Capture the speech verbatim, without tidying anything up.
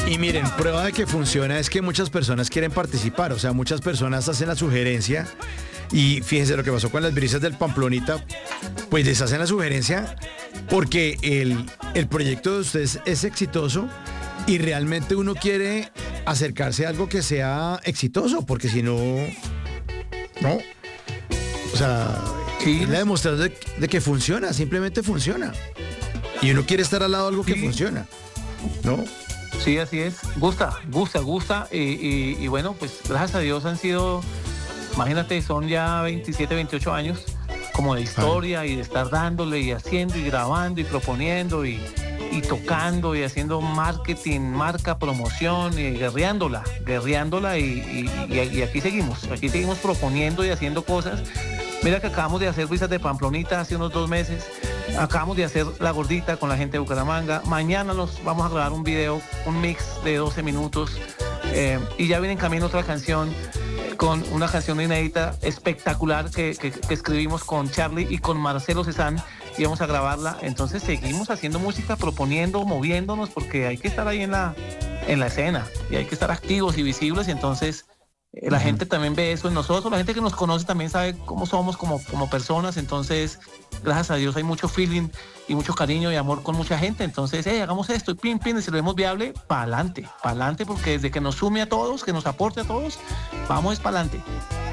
Y miren, prueba de que funciona es que muchas personas quieren participar, o sea, muchas personas hacen la sugerencia y fíjense lo que pasó con las brisas del Pamplonita, pues les hacen la sugerencia porque el, el proyecto de ustedes es exitoso y realmente uno quiere acercarse a algo que sea exitoso, porque si no, no, o sea, Sí. es la demostración de, de que funciona, simplemente funciona. Y uno quiere estar al lado de algo que Sí. funciona, ¿no? Sí, así es. Gusta, gusta, gusta. Y, y- y bueno, pues gracias a Dios han sido, imagínate, son ya veintisiete, veintiocho años como de historia y de estar dándole y haciendo y grabando y proponiendo y, y tocando y haciendo marketing, marca, promoción y guerreándola, guerreándola y, y- y- y aquí seguimos, aquí seguimos proponiendo y haciendo cosas. Mira que acabamos de hacer Brisas de Pamplonita hace unos dos meses. Acabamos de hacer La Gordita con la gente de Bucaramanga. Mañana nos vamos a grabar un video, un mix de doce minutos. eh, y ya viene en camino otra canción, eh, con una canción inédita espectacular que, que- que escribimos con Charlie y con Marcelo Cezanne. Y vamos a grabarla. Entonces seguimos haciendo música, proponiendo, moviéndonos, porque hay que estar ahí en la, en la escena. Y hay que estar activos y visibles. Y entonces eh, la gente también ve eso en nosotros, la gente que nos conoce también sabe cómo somos como, como personas, entonces gracias a Dios hay mucho feeling y mucho cariño y amor con mucha gente, entonces hey, hagamos esto y pin, pin, y si lo vemos viable, para adelante, para adelante, porque desde que nos sume a todos, que nos aporte a todos, vamos es para adelante.